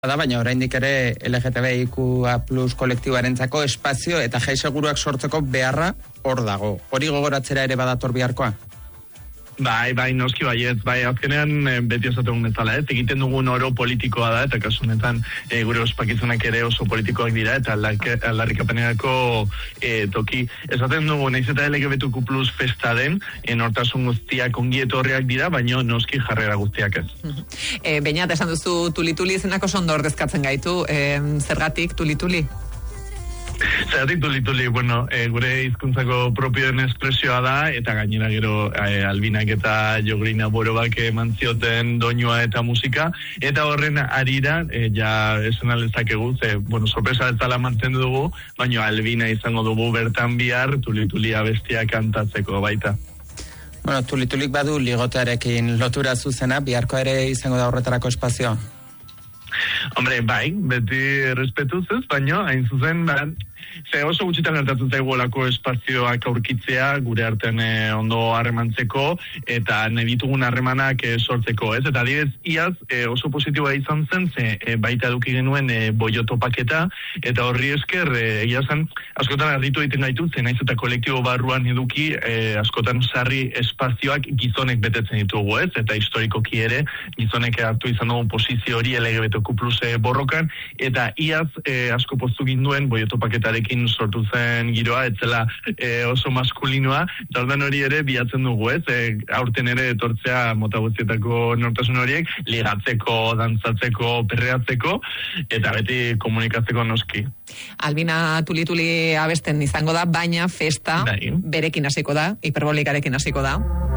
Da, baina oraindik ere LGTBIQA+ kolektiboarentzako espazio eta jai seguruak sortzeko beharra hor dago. Hori gogoratzera ere badator biharkoa? Bai, noski baiet, azkenean beti esaten bezala, egiten dugun oro politikoa da, eta kasu honetan gure ospakizunak ere oso politikoak dira, eta aldarrikapenerako toki. Esaten dugu, nahiz eta LGBTQ+ festa den, nortasun guztiak ongi etorriak dira, baina noski jarrera guztiak ez. Beñat, esan duzu tulituli izenako ondo ordezkatzen gaitu, zergatik tulituli? Zeratik tulituli, gure hizkuntzako propioen espresioa da, eta gainera gero Albinak eta Jogrina Borobak eman zioten doinua eta musika, eta horren arira, ja esan aldezakegu, sorpresa bezala mantendu dugu, baina Albina izango dugu bertan bihar tulituli abestia kantatzeko baita. Tulitulik badu ligotearekin lotura zuzena, biharko ere izango da horretarako espazioa? Hombre, bai, beti respetuz ez, baina hain zuzen, oso gutxitan gertatzen zaigu olako espazioak aurkitzea, gure artean ondo harremantzeko, eta nahi ditugun harremanak sortzeko, ez? Eta adibidez, iaz oso positiboa izan zen, baita eduki genuen boiotopaketa, eta horri esker, egia zen, askotan arditu egiten gaitu, naiz eta kolektibo barruan eduki, askotan sarri espazioak gizonek betetzen ditugu, ez? Eta historikoki ere, gizonek hartu izan dugu posizio hori LGBTQ+ borrokan, eta iaz asko poztu ginduen boiotopaketarekin sortu zen giroa, etzela oso maskulinoa, eta ordan hori ere bilatzen dugu, ez? Aurten ere etortzea mota guztietako nortasun horiek, ligatzeko, dantzatzeko, perreatzeko, eta beti komunikatzeko noski. Albina tulituli abesten izango da, baina festa berekin hasiko da, hiperbolikarekin hasiko da.